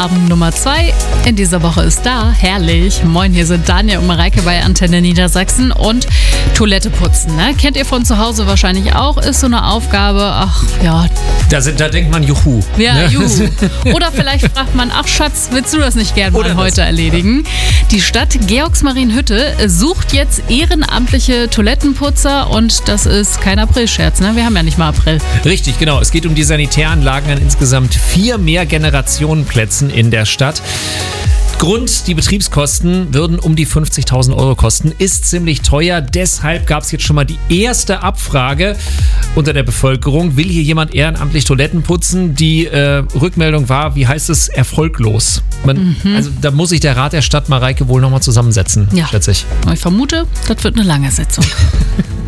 Feierabend Nummer 2 in dieser Woche ist da. Herrlich. Moin, hier sind Daniel und Mareike bei Antenne Niedersachsen und Toilette putzen. Ne? Kennt ihr von zu Hause wahrscheinlich auch, ist so eine Aufgabe, ach ja. Da denkt man Juhu. Ja, ne? juhu. Oder vielleicht fragt man, ach Schatz, willst du das nicht gerne mal heute erledigen? Die Stadt Georgsmarienhütte sucht jetzt ehrenamtliche Toilettenputzer und das ist kein Aprilscherz, ne? Wir haben ja nicht mal April. Richtig, genau. Es geht um die Sanitäranlagen an insgesamt 4 Mehrgenerationenplätzen in der Stadt. Grund, die Betriebskosten würden um die 50.000 Euro kosten, ist ziemlich teuer. Deshalb gab es jetzt schon mal die erste Abfrage unter der Bevölkerung. Will hier jemand ehrenamtlich Toiletten putzen? Die Rückmeldung war, wie heißt es, erfolglos. Also da muss sich der Rat der Stadt Mareike wohl nochmal zusammensetzen, schätze ich. Ich vermute, das wird eine lange Sitzung.